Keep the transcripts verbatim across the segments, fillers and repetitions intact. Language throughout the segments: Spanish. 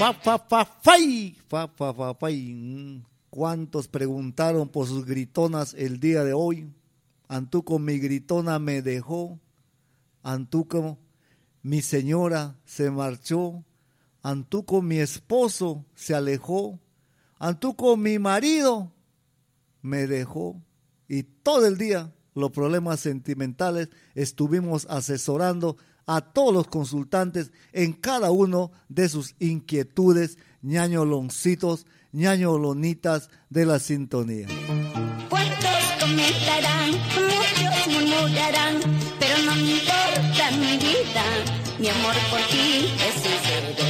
fa, fa, fa, fay, fa, fa, fa, fay. ¿Cuántos preguntaron por sus gritonas el día de hoy? Antuco, mi gritona me dejó. Antuco, mi señora se marchó. Antuco, mi esposo se alejó. Antuco, mi marido me dejó. Y todo el día los problemas sentimentales estuvimos asesorando a todos los consultantes en cada uno de sus inquietudes, ñañoloncitos, ñañolonitas de la sintonía. ¿Cuántos comentarán? Muchos murmurarán, pero no me importa mi vida, mi amor por ti es sincero.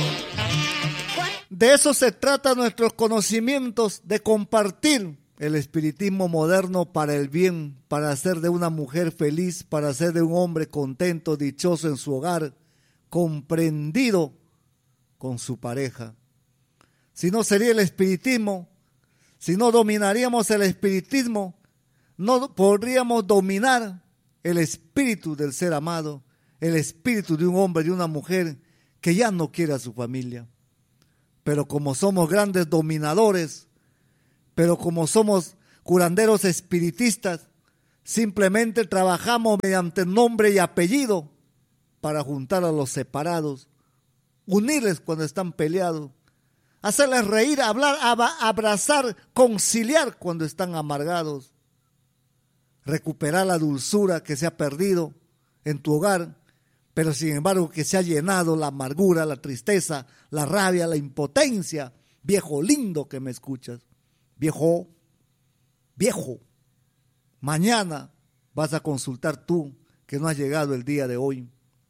De eso se trata nuestros conocimientos, de compartir el espiritismo moderno para el bien, para hacer de una mujer feliz, para hacer de un hombre contento, dichoso en su hogar, comprendido con su pareja. Si no sería el espiritismo, si no dominaríamos el espiritismo, no podríamos dominar el espíritu del ser amado, el espíritu de un hombre, de una mujer que ya no quiere a su familia. Pero como somos grandes dominadores, pero como somos curanderos espiritistas, simplemente trabajamos mediante nombre y apellido para juntar a los separados, unirles cuando están peleados, hacerles reír, hablar, abrazar, conciliar cuando están amargados, recuperar la dulzura que se ha perdido en tu hogar, pero sin embargo que se ha llenado la amargura, la tristeza, la rabia, la impotencia. Viejo lindo que me escuchas, viejo, viejo, mañana vas a consultar tú que no has llegado el día de hoy.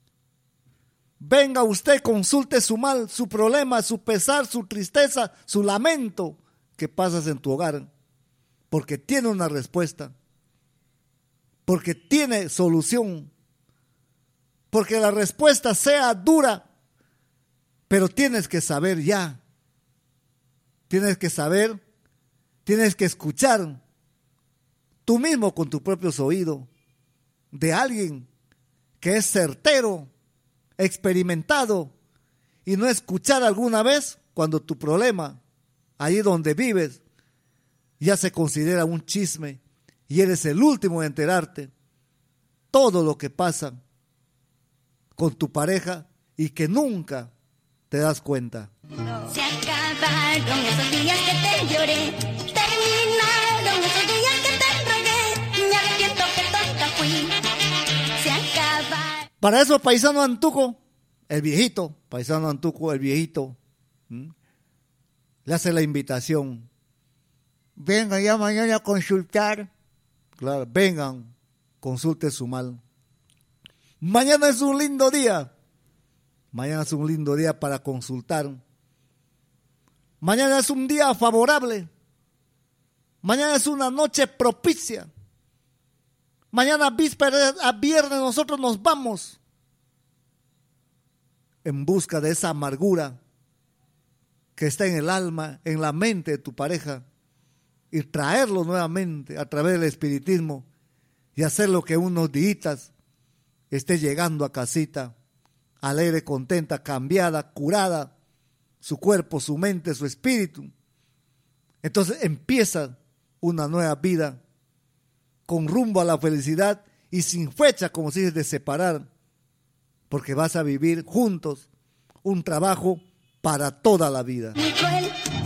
Venga usted, consulte su mal, su problema, su pesar, su tristeza, su lamento que pasas en tu hogar, porque tiene una respuesta, porque tiene solución, porque la respuesta sea dura, pero tienes que saber ya, tienes que saber, tienes que escuchar tú mismo con tus propios oídos de alguien que es certero, experimentado, y no escuchar alguna vez cuando tu problema, ahí donde vives, ya se considera un chisme y eres el último en enterarte todo lo que pasa con tu pareja y que nunca te das cuenta. Se acabaron esos días que te lloré, terminaron esos días que te rogué, me arrepiento que tonta fui. Se acabaron. Para eso, paisano Antuco, el viejito, paisano Antuco, el viejito, ¿m? le hace la invitación. Venga ya mañana a consultar. Claro, vengan, consulte su mal. Mañana es un lindo día. Mañana es un lindo día para consultar. Mañana es un día favorable. Mañana es una noche propicia. Mañana víspera a viernes nosotros nos vamos en busca de esa amargura que está en el alma, en la mente de tu pareja, y traerlo nuevamente a través del espiritismo y hacer lo que unos días esté llegando a casita, alegre, contenta, cambiada, curada, su cuerpo, su mente, su espíritu. Entonces empieza una nueva vida con rumbo a la felicidad y sin fecha, como se dice, de separar, porque vas a vivir juntos un trabajo para toda la vida.